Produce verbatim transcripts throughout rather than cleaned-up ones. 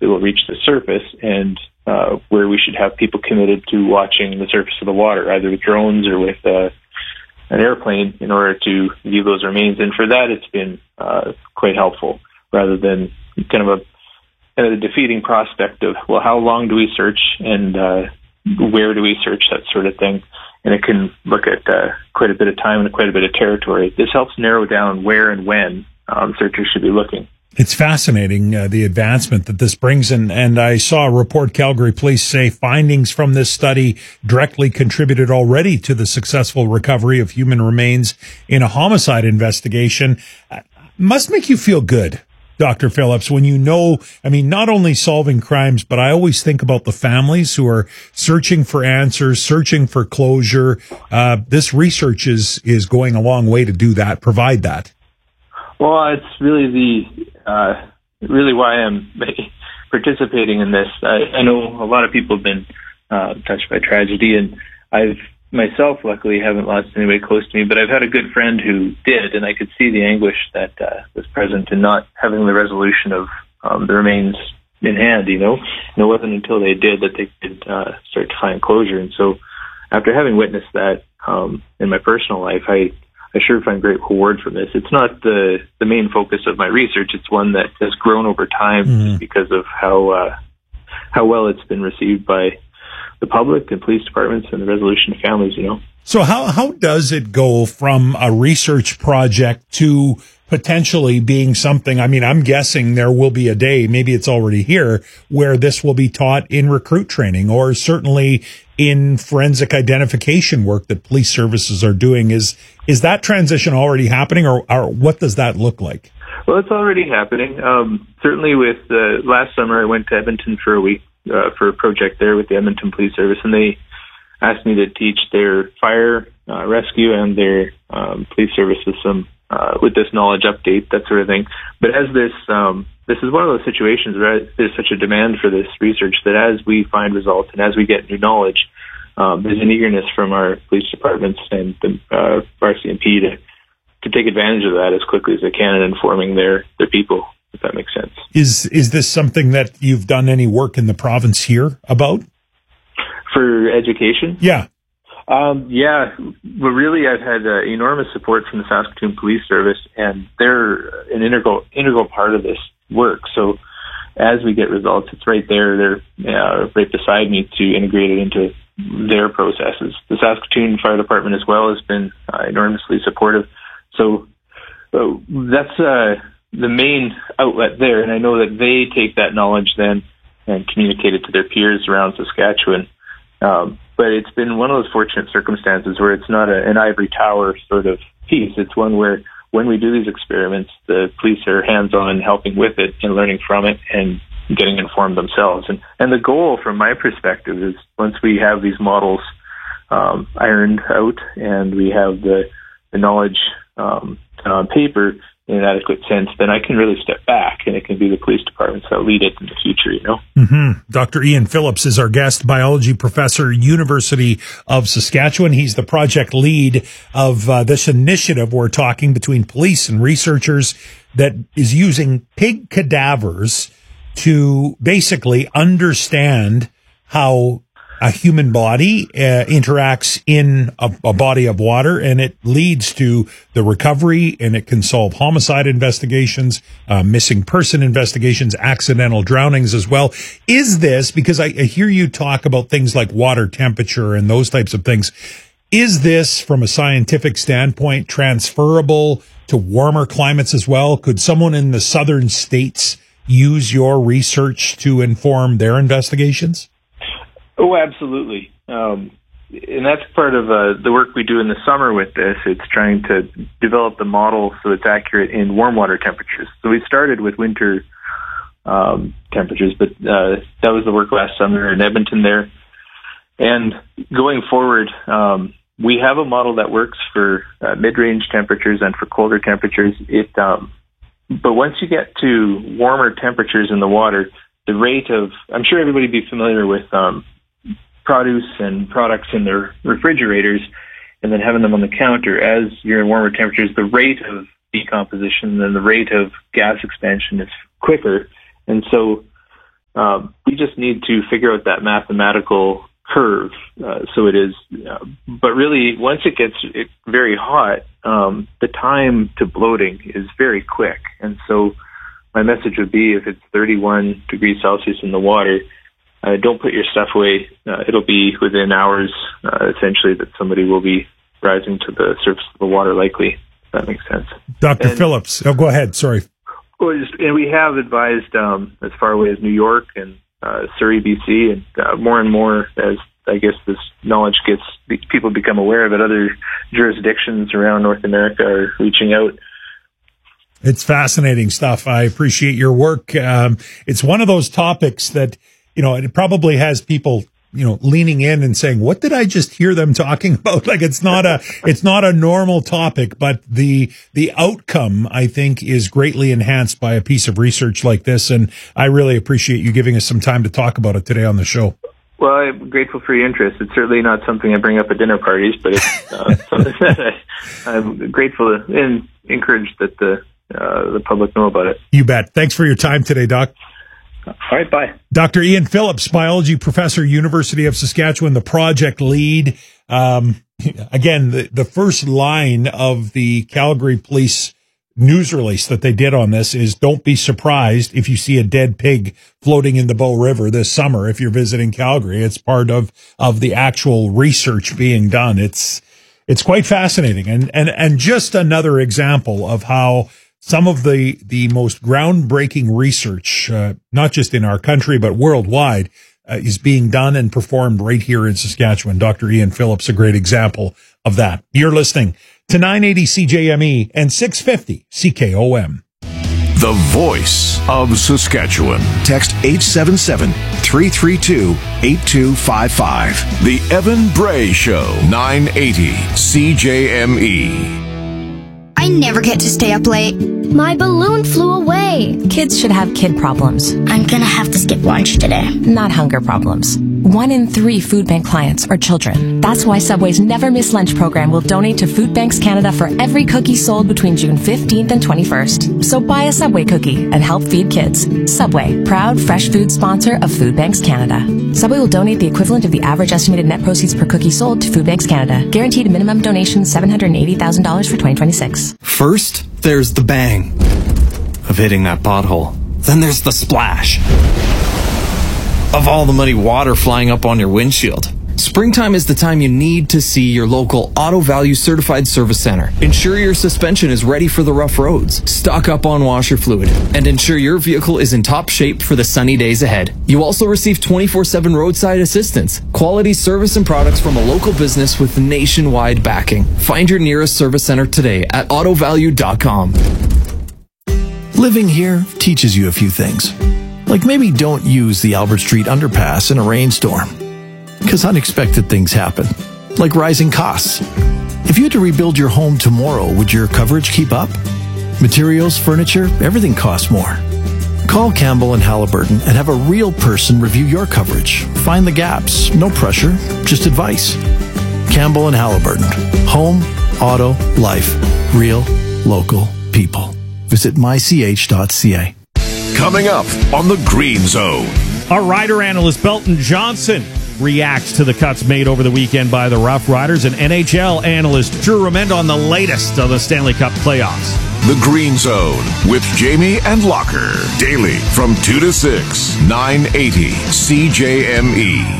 it will reach the surface, and uh, where we should have people committed to watching the surface of the water, either with drones or with uh, an airplane, in order to view those remains. And for that, it's been uh, quite helpful, rather than kind of a, kind of a defeating prospect of, well, how long do we search, and uh, where do we search, that sort of thing. And it can look at uh, quite a bit of time and quite a bit of territory. This helps narrow down where and when um, searchers should be looking. It's fascinating, uh, the advancement that this brings. And, and I saw a report Calgary Police say findings from this study directly contributed already to the successful recovery of human remains in a homicide investigation. Uh, must make you feel good, Doctor Phillips, when you know, I mean, not only solving crimes, but I always think about the families who are searching for answers, searching for closure. Uh, this research is, is going a long way to do that, provide that. Well, it's really the, uh, really why I'm participating in this. I, I know a lot of people have been, uh, touched by tragedy, and I've myself, luckily, haven't lost anybody close to me, but I've had a good friend who did, and I could see the anguish that, uh, was present in not having the resolution of, um, the remains in hand, you know, and it wasn't until they did that they could, uh, start to find closure. And so after having witnessed that, um, in my personal life, I, I sure find great reward from this. It's not the, the main focus of my research. It's one that has grown over time mm-hmm. just because of how uh, how well it's been received by the public and police departments and the resolution of families, you know. So how, how does it go from a research project to potentially being something? I mean, I'm guessing there will be a day, maybe it's already here, where this will be taught in recruit training, or certainly in forensic identification work that police services are doing. Is is that transition already happening, or, or what does that look like? Well, it's already happening. Um, certainly with uh, last summer, I went to Edmonton for a week uh, for a project there with the Edmonton Police Service, and they asked me to teach their fire, uh, rescue, and their um, police service with some uh, with this knowledge update, that sort of thing. But as this, um, this is one of those situations where there's such a demand for this research that as we find results and as we get new knowledge, um, there's an eagerness from our police departments and the uh, R C M P to to take advantage of that as quickly as they can in informing their their people, if that makes sense. Is is this something that you've done any work in the province here about? For education? Yeah. Um, yeah, but really I've had uh, enormous support from the Saskatoon Police Service, and they're an integral integral part of this work. So as we get results, it's right there. They're uh, right beside me to integrate it into their processes. The Saskatoon Fire Department as well has been uh, enormously supportive. So uh, that's uh, the main outlet there, and I know that they take that knowledge then and communicate it to their peers around Saskatchewan. Um, but it's been one of those fortunate circumstances where it's not a, an ivory tower sort of piece. It's one where when we do these experiments, the police are hands-on helping with it and learning from it and getting informed themselves. And, and the goal from my perspective is once we have these models um, ironed out and we have the, the knowledge um, on paper in an adequate sense, then I can really step back and it can be the police departments that lead it in the future, you know. Mm-hmm. Doctor Ian Phillips is our guest, biology professor, University of Saskatchewan. He's the project lead of uh, this initiative we're talking between police and researchers that is using pig cadavers to basically understand how a human body uh, interacts in a, a body of water, and it leads to the recovery, and it can solve homicide investigations, uh, missing person investigations, accidental drownings as well. Is this, because I, I hear you talk about things like water temperature and those types of things, is this, from a scientific standpoint, transferable to warmer climates as well? Could someone in the southern states use your research to inform their investigations? Oh, absolutely. Um, and that's part of uh, the work we do in the summer with this. It's trying to develop the model so it's accurate in warm water temperatures. So we started with winter um, temperatures, but uh, that was the work last summer in Edmonton there. And going forward, um, we have a model that works for uh, mid-range temperatures and for colder temperatures. It, um, but once you get to warmer temperatures in the water, the rate of, I'm sure everybody would be familiar with um, produce and products in their refrigerators and then having them on the counter. As you're in warmer temperatures, the rate of decomposition and the rate of gas expansion is quicker. And so Um, we just need to figure out that mathematical curve. Uh, so it is, uh, but really, once it gets very hot, um, the time to bloating is very quick. And so my message would be, if it's thirty-one degrees Celsius in the water, uh, don't put your stuff away. Uh, it'll be within hours, uh, essentially, that somebody will be rising to the surface of the water, likely. If that makes sense. Doctor And, Phillips, oh, go ahead. Sorry. Well, just, and we have advised um, as far away as New York and uh, Surrey, B C, and uh, more and more as I guess this knowledge gets, people become aware of it. Other jurisdictions around North America are reaching out. It's fascinating stuff. I appreciate your work. Um, it's one of those topics that, you know, it probably has people, you know, leaning in and saying, what did I just hear them talking about? Like, it's not a, it's not a normal topic, but the, the outcome, I think, is greatly enhanced by a piece of research like this. And I really appreciate you giving us some time to talk about it today on the show. Well, I'm grateful for your interest. It's certainly not something I bring up at dinner parties, but it's uh, something that I, I'm grateful and encouraged that the, uh, the public know about it. You bet. Thanks for your time today, Doc. All right, bye. Doctor Ian Phillips, biology professor, University of Saskatchewan, the project lead. Um, again, the, the first line of the Calgary Police news release that they did on this is, don't be surprised if you see a dead pig floating in the Bow River this summer if you're visiting Calgary. It's part of, of the actual research being done. It's, it's quite fascinating. And, and, and just another example of how some of the, the most groundbreaking research, uh, not just in our country, but worldwide, uh, is being done and performed right here in Saskatchewan. Doctor Ian Phillips, a great example of that. You're listening to nine eighty C J M E and six fifty C K O M. The voice of Saskatchewan. Text eight seven seven, three three two, eight two five five. The Evan Bray Show, nine eighty C J M E. I never get to stay up late. My balloon flew away. Kids should have kid problems. I'm gonna have to skip lunch today. Not hunger problems. One in three food bank clients are children. That's why Subway's Never Miss Lunch program will donate to Food Banks Canada for every cookie sold between June fifteenth and twenty-first. So buy a Subway cookie and help feed kids. Subway, proud fresh food sponsor of Food Banks Canada. Subway will donate the equivalent of the average estimated net proceeds per cookie sold to Food Banks Canada. Guaranteed minimum donation seven hundred eighty thousand dollars for twenty twenty-six. First, there's the bang of hitting that pothole. Then there's the splash of all the muddy water flying up on your windshield. Springtime is the time you need to see your local Auto Value Certified Service Center. Ensure your suspension is ready for the rough roads. Stock up on washer fluid and ensure your vehicle is in top shape for the sunny days ahead. You also receive twenty-four seven roadside assistance, quality service and products from a local business with nationwide backing. Find your nearest service center today at auto value dot com. Living here teaches you a few things. Like maybe don't use the Albert Street underpass in a rainstorm, because unexpected things happen, like rising costs. If you had to rebuild your home tomorrow, would your coverage keep up? Materials, furniture, everything costs more. Call Campbell and Halliburton and have a real person review your coverage. Find the gaps. No pressure, just advice. Campbell and Halliburton. Home, auto, life. Real, local people. Visit my c h dot c a. Coming up on the Green Zone. Our rider analyst Belton Johnson reacts to the cuts made over the weekend by the Rough Riders, and N H L analyst Drew Remend on the latest of the Stanley Cup playoffs. The Green Zone with Jamie and Locker. Daily from two to six, nine eighty C J M E.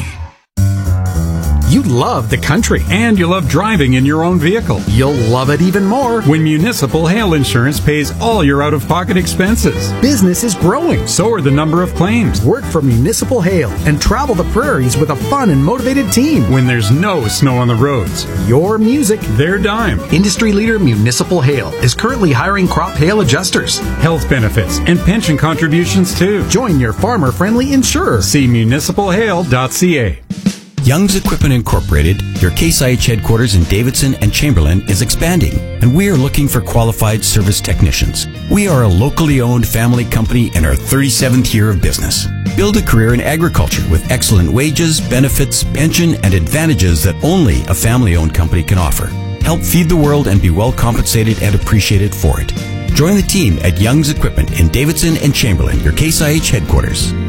You love the country and you love driving in your own vehicle. You'll love it even more when Municipal Hail Insurance pays all your out-of-pocket expenses. Business is growing, so are the number of claims. Work for Municipal Hail and travel the prairies with a fun and motivated team when there's no snow on the roads. Your music, their dime. Industry leader Municipal Hail is currently hiring crop hail adjusters, health benefits, and pension contributions too. Join your farmer-friendly insurer. See municipal hail dot c a. Young's Equipment Incorporated, your Case I H headquarters in Davidson and Chamberlain, is expanding, and we are looking for qualified service technicians. We are a locally owned family company in our thirty-seventh year of business. Build a career in agriculture with excellent wages, benefits, pension, and advantages that only a family-owned company can offer. Help feed the world and be well compensated and appreciated for it. Join the team at Young's Equipment in Davidson and Chamberlain, your Case I H headquarters.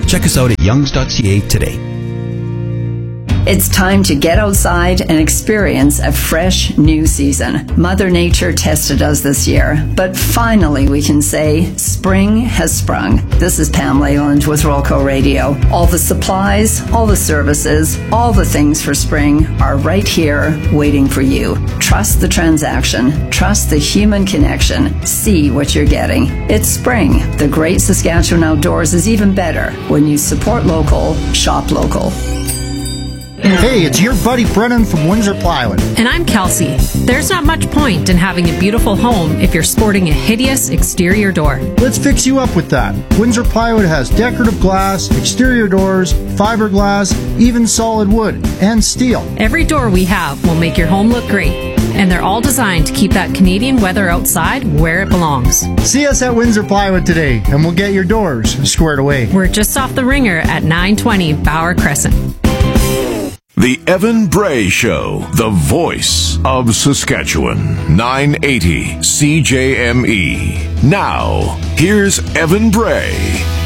Check us out at youngs dot c a today. It's time to get outside and experience a fresh new season. Mother Nature tested us this year, but finally we can say spring has sprung. This is Pam Leyland with Rolco Radio. All the supplies, all the services, all the things for spring are right here waiting for you. Trust the transaction. Trust the human connection. See what you're getting. It's spring. The great Saskatchewan outdoors is even better when you support local, shop local. Hey, it's your buddy Brennan from Windsor Plywood. And I'm Kelsey. There's not much point in having a beautiful home if you're sporting a hideous exterior door. Let's fix you up with that. Windsor Plywood has decorative glass, exterior doors, fiberglass, even solid wood, and steel. Every door we have will make your home look great. And they're all designed to keep that Canadian weather outside where it belongs. See us at Windsor Plywood today, and we'll get your doors squared away. We're just off the Ringer at nine twenty Bauer Crescent. The Evan Bray Show, the voice of Saskatchewan, nine eighty C J M E. Now, here's Evan Bray.